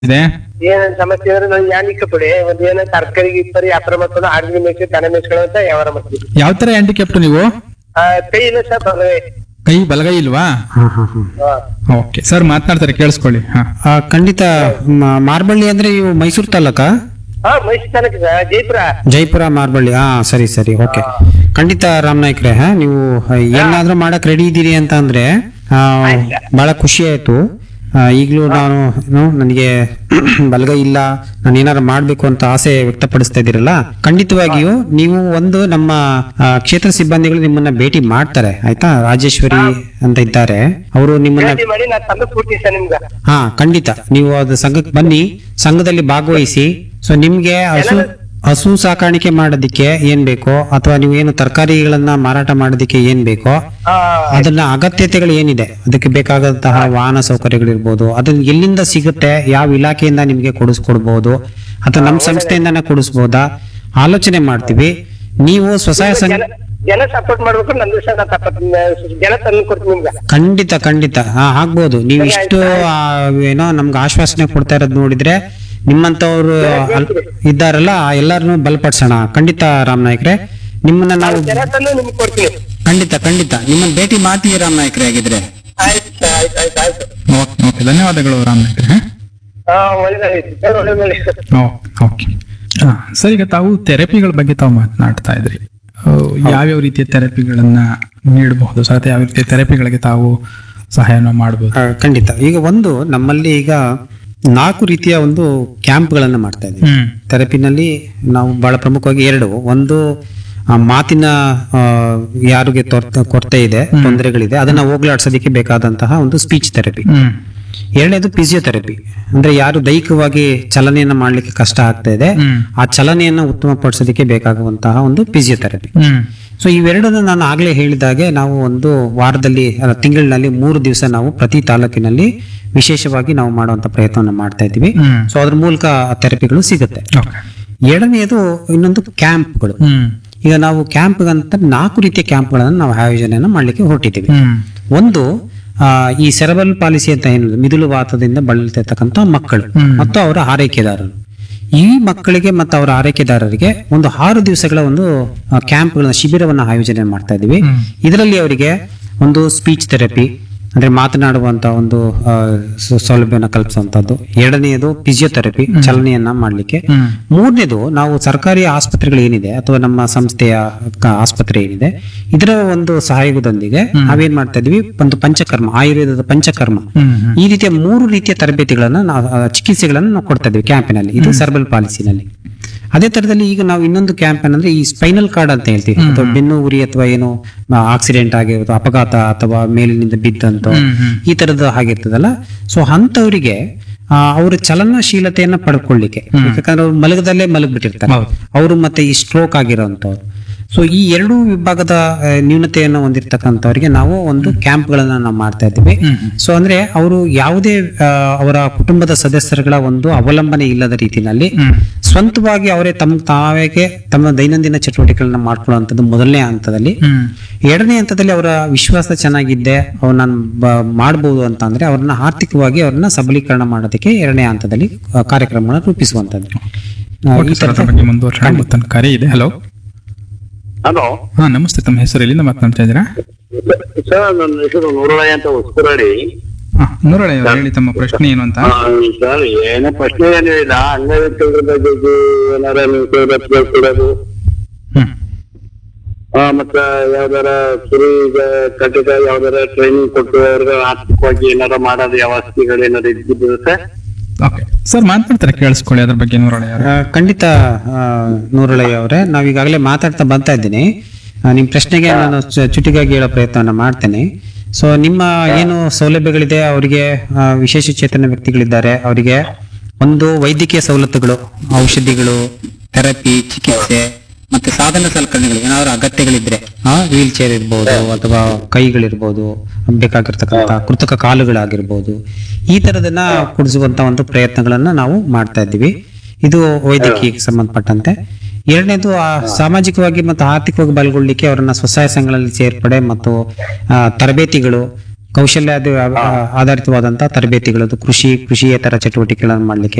ಇದೆ. ಏನ್ ಸಮಸ್ಯೆ ಅಂದ್ರೆ ನಂಗೆ ಯಾನಿಕ್ಕೆ ಒಂದ್ ಏನ ತರಕಾರಿ ಗಿಪ್ಪರಿ ವ್ಯಾಪಾರ ಮಾಡ್ಕೊಂಡು ಆಡ್ಗಿ ಮೇಯ್ಸಿ ದನ ಮೇಯ್ಸ್ಕೊಳ್ಳೋ ಅಂತ ವ್ಯವಹಾರ ಮಾಡ್ತೀವಿ. ಯಾವ ತರ ಹ್ಯಾಂಡಿಕ್ಯಾಪ್ಟ್ ನೀವು? ಕೈ ಇಲ್ಲ ಸರ್ ಕೈ ಬಲಗೈ ಇಲ್ವಾ? ಹಾ ಹಾ ಹಾ ಓಕೆ ಸರ್, ಮಾತನಾಡ್ತಾರೆ ಕೇಳಿಸ್ಕೊಳ್ಳಿ. ಹಾ, ಖಂಡಿತ. ಮಾರ್ಬಳ್ಳಿ ಅಂದ್ರೆ ಇವು ಮೈಸೂರು ತಾಲೂಕಾ? ಮೈಸೂರು ತಾಲೂಕು ಸರ್, ಜೈಪುರ. ಜೈಪುರ ಮಾರ್ಬಳ್ಳಿ. ಸರಿ ಸರಿ, ಓಕೆ. ಖಂಡಿತ ರಾಮನಾಯ್ಕ್ರೆ, ನೀವು ಏನಾದ್ರೂ ಮಾಡಕ್ ರೆಡಿ ಇದ್ದೀರಿ ಅಂತ ಅಂದ್ರೆ ಬಹಳ ಖುಷಿ ಆಯ್ತು. ಈಗಲೂ ನನಗೆ ಬಲಗೈ ಇಲ್ಲ, ನಾನು ಏನಾದ್ರು ಮಾಡ್ಬೇಕು ಅಂತ ಆಸೆ ವ್ಯಕ್ತಪಡಿಸ್ತಾ ಇದ್ದೀರಲ್ಲ, ಖಂಡಿತವಾಗಿಯೂ ನೀವು ಒಂದು ನಮ್ಮ ಕ್ಷೇತ್ರ ಸಿಬ್ಬಂದಿಗಳು ನಿಮ್ಮನ್ನ ಭೇಟಿ ಮಾಡ್ತಾರೆ, ಆಯ್ತಾ? ರಾಜೇಶ್ವರಿ ಅಂತ ಇದ್ದಾರೆ, ಅವರು ನಿಮ್ಮನ್ನ ಭೇಟಿ ಮಾಡಿ ನಾನು ತಂದು ಕೊಡ್ತೀನಿ ಸರ್ ನಿಮ್ಗೆ. ಖಂಡಿತ. ನೀವು ಅದು ಸಂಘಕ್ಕೆ ಬನ್ನಿ, ಸಂಘದಲ್ಲಿ ಭಾಗವಹಿಸಿ. ಸೊ ನಿಮ್ಗೆ ಹಸು ಸಾಕಾಣಿಕೆ ಮಾಡೋದಿಕ್ಕೆ ಏನ್ ಬೇಕೋ, ಅಥವಾ ನೀವು ಏನು ತರಕಾರಿಗಳನ್ನ ಮಾರಾಟ ಮಾಡೋದಿಕ್ಕೆ ಏನ್ ಬೇಕೋ, ಅದನ್ನ ಅಗತ್ಯತೆಗಳು ಏನಿದೆ, ಅದಕ್ಕೆ ಬೇಕಾದಂತಹ ವಾಹನ ಸೌಕರ್ಯಗಳಿರ್ಬೋದು, ಅದನ್ನ ಎಲ್ಲಿಂದ ಸಿಗುತ್ತೆ, ಯಾವ ಇಲಾಖೆಯಿಂದ ನಿಮ್ಗೆ ಕೊಡಿಸ್ಕೊಡ್ಬಹುದು, ಅಥವಾ ನಮ್ಮ ಸಂಸ್ಥೆಯಿಂದಾನೆ ಕೊಡಿಸ್ಬೋದಾ, ಆಲೋಚನೆ ಮಾಡ್ತೀವಿ. ನೀವು ಸ್ವಸಹಾಯ ಸಂಘ ಜನ ಸಪೋರ್ಟ್ ಮಾಡ್ಬೇಕು, ನಂದು ಸಹ ಜನ ತಂದು ಕೊಡ್ತೀನಿ ನಿಮ್ಗೆ. ಖಂಡಿತ ಖಂಡಿತ ಆಗ್ಬೋದು. ನೀವು ಇಷ್ಟು ಏನೋ ನಮ್ಗೆ ಆಶ್ವಾಸನೆ ಕೊಡ್ತಾ ಇರೋದು ನೋಡಿದ್ರೆ, ನಿಮ್ಮಂತವ್ರು ಇದ್ದಾರಲ್ಲ, ಎಲ್ಲಾರನ್ನು ಬಲಪಡಿಸೋಣ. ಖಂಡಿತ ರಾಮನಾಯ್ಕ್ರೆ, ನಿಮ್ಮನ್ನ ನಾವು ಜನ ತಂದು ನಿಮ್ಗೆ ಕೊಡ್ತೀನಿ. ಖಂಡಿತ ಖಂಡಿತ ನಿಮ್ಮನ್ನ ಭೇಟಿ ಮಾಡ್ತೀವಿ ರಾಮನಾಯ್ಕ್ರೆ. ಆಗಿದ್ರೆ ಆಯ್ತು ಆಯ್ತು ಆಯ್ತು ಆಯ್ತು. ಓಕೆ, ಧನ್ಯವಾದಗಳು ರಾಮನಾಯ್ಕ್ರೆ. ಒಳ್ಳೇದಾಯ್ತು, ಒಳ್ಳೇದಾಯ್ತು. ಓಕೆ ಸರ್, ಈಗ ತಾವು ಥೆರಪಿಗಳ ಬಗ್ಗೆ ತಾವು ಮಾತನಾಡ್ತಾ ಇದ್ರಿ. ಯಾವ್ಯಾವ ರೀತಿಯ ಥೆರಪಿಗಳನ್ನ ನೀಡಬಹುದು ಸರ್? ಯಾವ ರೀತಿಯ ಥೆರಪಿಗಳಿಗೆ ತಾವು ಸಹಾಯನ ಮಾಡಬಹುದು? ಖಂಡಿತ. ಈಗ ನಮ್ಮಲ್ಲಿ ಈಗ 4 ರೀತಿಯ ಒಂದು ಕ್ಯಾಂಪ್ಗಳನ್ನ ಮಾಡ್ತಾ ಇದ್ದೀವಿ ಥೆರಪಿನಲ್ಲಿ. ನಾವು ಬಹಳ ಪ್ರಮುಖವಾಗಿ 2. ಒಂದು ಮಾತಿನ ಯಾರಿಗೆ ಕೊರತೆ ಇದೆ, ತೊಂದರೆಗಳಿದೆ, ಅದನ್ನ ಹೋಗ್ಲಾಡ್ಸೋದಕ್ಕೆ ಬೇಕಾದಂತಹ ಒಂದು ಸ್ಪೀಚ್ ಥೆರಪಿ. 2ನೇದು ಫಿಸಿಯೋಥೆರಪಿ, ಅಂದ್ರೆ ಯಾರು ದೈಹಿಕವಾಗಿ ಚಲನೆಯನ್ನ ಮಾಡ್ಲಿಕ್ಕೆ ಕಷ್ಟ ಆಗ್ತಾ ಇದೆ, ಆ ಚಲನೆಯನ್ನ ಉತ್ತಮಪಡಿಸೋದಕ್ಕೆ ಬೇಕಾಗುವಂತಹ ಒಂದು ಫಿಸಿಯೋಥೆರಪಿ. ಸೊ ಇವೆರಡನ್ನ ನಾನು ಆಗ್ಲೇ ಹೇಳಿದಾಗೆ, ನಾವು ಒಂದು ವಾರದಲ್ಲಿ ತಿಂಗಳಿನಲ್ಲಿ 3 ದಿವಸ ನಾವು ಪ್ರತಿ ತಾಲೂಕಿನಲ್ಲಿ ವಿಶೇಷವಾಗಿ ನಾವು ಮಾಡುವಂತ ಪ್ರಯತ್ನವನ್ನು ಮಾಡ್ತಾ ಇದ್ದೀವಿ. ಸೊ ಅದ್ರ ಮೂಲಕ ಥೆರಪಿಗಳು ಸಿಗುತ್ತೆ. 2ನೇದು ಇನ್ನೊಂದು ಕ್ಯಾಂಪ್ಗಳು. ಈಗ ನಾವು ಕ್ಯಾಂಪ್ ಅಂತ 4 ರೀತಿಯ ಕ್ಯಾಂಪ್ಗಳನ್ನು ನಾವು ಆಯೋಜನೆಯನ್ನ ಮಾಡ್ಲಿಕ್ಕೆ ಹೊರಟಿದ್ದೀವಿ. ಒಂದು ಈ ಸೆರೆಬಲ್ ಪಾಲಿಸಿ ಅಂತ ಏನಿದೆ, ಮಿದುಳು ವಾತದಿಂದ ಬಳಲ್ತಿರ್ತಕ್ಕಂಥ ಮಕ್ಕಳು ಮತ್ತು ಅವರ ಆರೈಕೆದಾರರು. ಈ ಮಕ್ಕಳಿಗೆ ಮತ್ತು ಅವರ ಆರೈಕೆದಾರರಿಗೆ ಒಂದು 6 ದಿವಸಗಳ ಒಂದು ಕ್ಯಾಂಪ್ಗಳ ಶಿಬಿರವನ್ನು ಆಯೋಜನೆ ಮಾಡ್ತಾ ಇದ್ದೀವಿ. ಇದರಲ್ಲಿ ಅವರಿಗೆ ಒಂದು ಸ್ಪೀಚ್ ಥೆರಪಿ, ಅಂದ್ರೆ ಮಾತನಾಡುವಂತ ಒಂದು ಸೌಲಭ್ಯವನ್ನು ಕಲ್ಪಿಸುವಂತದ್ದು. 2ನೇದು ಫಿಸಿಯೋಥೆರಪಿ, ಚಲನೆಯನ್ನ ಮಾಡ್ಲಿಕ್ಕೆ. 3ನೇದು ನಾವು ಸರ್ಕಾರಿ ಆಸ್ಪತ್ರೆಗಳು ಏನಿದೆ, ಅಥವಾ ನಮ್ಮ ಸಂಸ್ಥೆಯ ಆಸ್ಪತ್ರೆ ಏನಿದೆ, ಇದರ ಒಂದು ಸಹಯೋಗದೊಂದಿಗೆ ನಾವೇನ್ ಮಾಡ್ತಾ ಇದೀವಿ, ಒಂದು ಪಂಚಕರ್ಮ, ಆಯುರ್ವೇದದ ಪಂಚಕರ್ಮ, ಈ ರೀತಿಯ 3 ರೀತಿಯ ತರಬೇತಿಗಳನ್ನ ಚಿಕಿತ್ಸೆಗಳನ್ನ ನಾವು ಕೊಡ್ತಾ ಇದೀವಿ ಕ್ಯಾಂಪಿನಲ್ಲಿ. ಇದು ಸೆರೆಬಲ್ ಪಾಲಿಸಿನಲ್ಲಿ. ಅದೇ ತರದಲ್ಲಿ ಈಗ ನಾವು ಇನ್ನೊಂದು ಕ್ಯಾಂಪ್ ಏನಂದ್ರೆ ಈ ಸ್ಪೈನಲ್ ಕಾರ್ಡ್ ಅಂತ ಹೇಳ್ತೀವಿ, ಅಥವಾ ಬೆನ್ನು ಉರಿ, ಅಥವಾ ಏನು ಆಕ್ಸಿಡೆಂಟ್ ಆಗಿರೋದು, ಅಪಘಾತ ಅಥವಾ ಮೇಲಿನಿಂದ ಬಿದ್ದಂತೋ ಈ ತರದ ಆಗಿರ್ತದಲ್ಲ. ಸೊ ಅಂತವರಿಗೆ ಅವರ ಚಲನಶೀಲತೆಯನ್ನ ಪಡ್ಕೊಳ್ಳಿಕ್ಕೆ, ಯಾಕಂದ್ರೆ ಅವ್ರು ಮಲಗದಲ್ಲೇ ಮಲಗ್ಬಿಟ್ಟಿರ್ತಾರೆ ಅವರು, ಮತ್ತೆ ಈ ಸ್ಟ್ರೋಕ್ ಆಗಿರೋಂಥವ್ರು. ಸೊ ಈ 2 ವಿಭಾಗದ ನ್ಯೂನತೆಯನ್ನು ಹೊಂದಿರತಕ್ಕಂಥವ್ರಿಗೆ ನಾವು ಒಂದು ಕ್ಯಾಂಪ್ಗಳನ್ನ ನಾವು ಮಾಡ್ತಾ ಇದ್ದೀವಿ. ಸೊ ಅಂದ್ರೆ ಅವರು ಯಾವುದೇ ಅವರ ಕುಟುಂಬದ ಸದಸ್ಯರುಗಳ ಒಂದು ಅವಲಂಬನೆ ಇಲ್ಲದ ರೀತಿಯಲ್ಲಿ ಸ್ವಂತವಾಗಿ ಅವರೇ ತಮ್ಮ ದೈನಂದಿನ ಚಟುವಟಿಕೆಗಳನ್ನ ಮಾಡ್ಕೊಳ್ಳುವಂಥದ್ದು 1ನೇ ಹಂತದಲ್ಲಿ. 2ನೇ ಹಂತದಲ್ಲಿ ಅವರ ವಿಶ್ವಾಸ ಚೆನ್ನಾಗಿದ್ದೆ, ಅವ್ರು ನಾನು ಮಾಡ್ಬೋದು ಅಂತ ಅಂದ್ರೆ ಅವ್ರನ್ನ ಆರ್ಥಿಕವಾಗಿ ಅವ್ರನ್ನ ಸಬಲೀಕರಣ ಮಾಡೋದಕ್ಕೆ 2ನೇ ಹಂತದಲ್ಲಿ ಕಾರ್ಯಕ್ರಮಗಳನ್ನ ರೂಪಿಸುವಂತದ್ದು. ಕರೆ ಇದೆ. ಹಲೋ. ಹಲೋ. ನಮಸ್ತೆ, ತಮ್ಮ ಹೆಸರು, ಎಲ್ಲಿಂದ ಮಾತನಾಡ್ತಾ ಇದ್ದೀರಾ? ಸರ್, ನನ್ನ ಹೆಸರು ನೂರಳಯ್ಯ ಅಂತ ಹೊಸಕರಡಿ. ನೂರಳಯ್ಯ ಅವರು, ಹೇಳಿ ತಮ್ಮ ಪ್ರಶ್ನೆ ಏನು ಅಂತ. ಸರ್, ಏನೋ ಪ್ರಶ್ನೆ ಏನೂ ಇಲ್ಲ, ಅಂಗವಿಕಲರ ಬಗ್ಗೆ ಏನಾರ ನೀವು ಸೌಲಭ್ಯ ಕೊಡೋದು, ಮತ್ತ ಯಾವ್ದಾರ ಕುರಿ ಕಟ್ಟಿದ ಯಾವ್ದಾರ ಟ್ರೈನಿಂಗ್ ಕೊಟ್ಟು ಅವ್ರಿಗೆ ಆರ್ಥಿಕವಾಗಿ ಏನಾರ ಮಾಡೋದು ವ್ಯವಸ್ಥೆಗಳು ಏನಾರು ಇದ್ದಿದ್ದು ಸರ್? ಓಕೆ ಸರ್, ಮಾತಾಡ್ತಾರೆ ಕೇಳಿಸ್ಕೊಳ್ಳಿ ಅದ್ರ ಬಗ್ಗೆ ನೂರಳಯ್ಯ ಅವರೇ. ಖಂಡಿತ ನೂರಳಯ್ಯ ಅವರೇ, ನಾವೀಗಾಗಲೇ ಮಾತಾಡ್ತಾ ಬರ್ತಾ ಇದ್ದೀನಿ. ನಿಮ್ ಪ್ರಶ್ನೆಗೆ ನಾನು ಚುಟಿಗಾಗಿ ಹೇಳೋ ಪ್ರಯತ್ನವನ್ನ ಮಾಡ್ತೇನೆ. ಸೊ ನಿಮ್ಮ ಏನು ಸೌಲಭ್ಯಗಳಿದೆ, ಅವರಿಗೆ ವಿಶೇಷ ಚೇತನ ವ್ಯಕ್ತಿಗಳಿದ್ದಾರೆ, ಅವರಿಗೆ ಒಂದು ವೈದ್ಯಕೀಯ ಸವಲತ್ತುಗಳು, ಔಷಧಿಗಳು, ಥೆರಪಿ, ಚಿಕಿತ್ಸೆ, ಮತ್ತೆ ಸಾಧನ ಸಲಕರಣೆಗಳು ಏನಾದ್ರು ಅಗತ್ಯಗಳಿದ್ರೆ, ವೀಲ್ ಚೇರ್ ಇರ್ಬೋದು, ಅಥವಾ ಕೈಗಳಿರ್ಬೋದು, ಬೇಕಾಗಿರ್ತಕ್ಕಂಥ ಕೃತಕ ಕಾಲುಗಳಾಗಿರ್ಬೋದು, ಈ ತರದನ್ನ ಕೊಡಿಸುವಂತ ಒಂದು ಪ್ರಯತ್ನಗಳನ್ನ ನಾವು ಮಾಡ್ತಾ ಇದ್ದೀವಿ. ಇದು ವೈದ್ಯಕೀಯಕ್ಕೆ ಸಂಬಂಧಪಟ್ಟಂತೆ. 2ನೇದು ಸಾಮಾಜಿಕವಾಗಿ ಮತ್ತು ಆರ್ಥಿಕವಾಗಿ ಬಲಗೊಳ್ಳಿಕ್ಕೆ ಅವರನ್ನ ಸ್ವಸಹಾಯ ಸಂಘಗಳಲ್ಲಿ ಸೇರ್ಪಡೆ ಮತ್ತು ತರಬೇತಿಗಳು, ಕೌಶಲ್ಯ ಆಧಾರಿತವಾದಂತಹ ತರಬೇತಿಗಳದ್ದು ಕೃಷಿಯೇತರ ಚಟುವಟಿಕೆಗಳನ್ನು ಮಾಡ್ಲಿಕ್ಕೆ